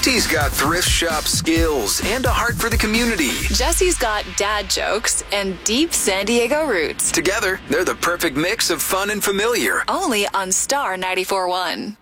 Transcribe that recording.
He's got thrift shop skills and a heart for the community. Jesse's got dad jokes and deep San Diego roots. Together, they're the perfect mix of fun and familiar. Only on Star 94.1.